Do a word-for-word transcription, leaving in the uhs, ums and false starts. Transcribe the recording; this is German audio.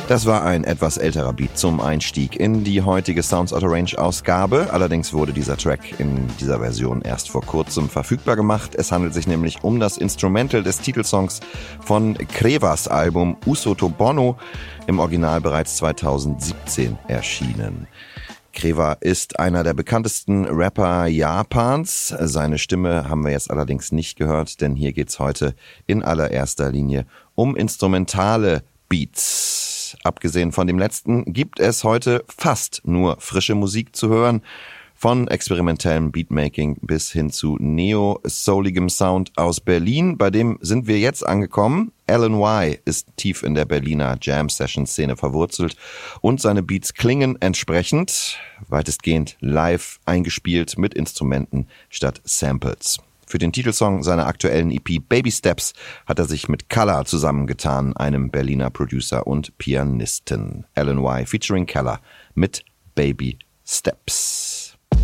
Das war ein etwas älterer Beat zum Einstieg in die heutige Sounds Out of Range Ausgabe. Allerdings wurde dieser Track in dieser Version erst vor kurzem verfügbar gemacht. Es handelt sich nämlich um das Instrumental des Titelsongs von Krevas Album Uso to Bono, im Original bereits zweitausendsiebzehn erschienen. Kreva ist einer der bekanntesten Rapper Japans. Seine Stimme haben wir jetzt allerdings nicht gehört, denn hier geht's heute in allererster Linie um instrumentale Beats. Abgesehen von dem letzten gibt es heute fast nur frische Musik zu hören. Von experimentellem Beatmaking bis hin zu neo-souligem Sound aus Berlin. Bei dem sind wir jetzt angekommen. Alan Y. ist tief in der Berliner Jam-Session-Szene verwurzelt und seine Beats klingen entsprechend, weitestgehend live eingespielt mit Instrumenten statt Samples. Für den Titelsong seiner aktuellen E P Baby Steps hat er sich mit Color zusammengetan, einem Berliner Producer und Pianisten. Alan Y. featuring Color mit Baby Steps.